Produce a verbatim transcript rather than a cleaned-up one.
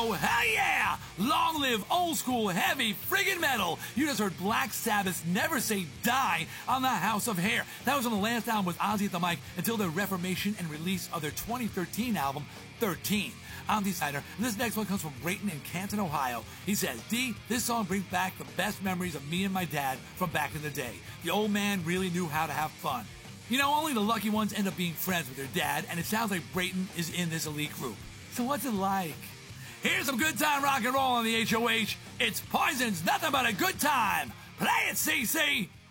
Oh, hell yeah! Long live old school heavy friggin' metal! You just heard Black Sabbath's Never Say Die on the House of Hair. That was on the last album with Ozzy at the mic until their reformation and release of their twenty thirteen album, thirteen. I'm D. Snyder, and this next one comes from Brayton in Canton, Ohio. He says, D, this song brings back the best memories of me and my dad from back in the day. The old man really knew how to have fun. You know, only the lucky ones end up being friends with their dad, and it sounds like Brayton is in this elite group. So what's it like? Here's some good time rock and roll on the H O H. It's Poison's Nothing But a Good Time. Play it, C C!